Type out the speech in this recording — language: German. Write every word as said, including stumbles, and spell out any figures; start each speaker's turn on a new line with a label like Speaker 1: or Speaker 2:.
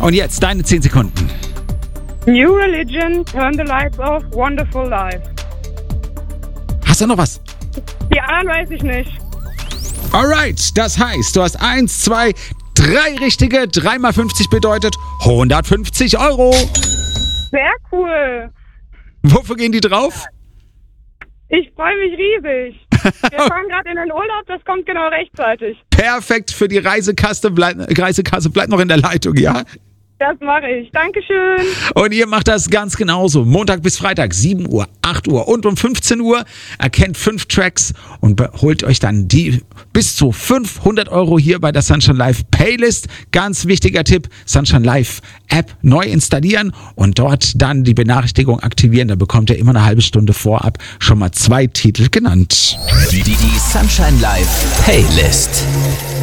Speaker 1: Und jetzt deine zehn Sekunden.
Speaker 2: New Religion, Turn the Lights Off, Wonderful Life.
Speaker 1: Hast du noch was?
Speaker 2: Die anderen weiß ich nicht.
Speaker 1: Alright, das heißt, du hast eins, zwei, drei richtige. drei mal fünfzig bedeutet hundertfünfzig Euro.
Speaker 2: Sehr cool.
Speaker 1: Wofür gehen die drauf?
Speaker 2: Ich freue mich riesig. Wir fahren gerade in den Urlaub, das kommt genau rechtzeitig.
Speaker 1: Perfekt für die Reisekasse. Bleib, Reisekasse bleibt noch in der Leitung, ja?
Speaker 2: Das mache ich. Dankeschön.
Speaker 1: Und ihr macht das ganz genauso. Montag bis Freitag, sieben Uhr, acht Uhr und um fünfzehn Uhr. Erkennt fünf Tracks und holt euch dann die bis zu fünfhundert Euro hier bei der Sunshine Live Playlist. Ganz wichtiger Tipp, Sunshine Live App neu installieren und dort dann die Benachrichtigung aktivieren. Da bekommt ihr immer eine halbe Stunde vorab schon mal zwei Titel genannt.
Speaker 3: Die, die, die Sunshine Live Playlist.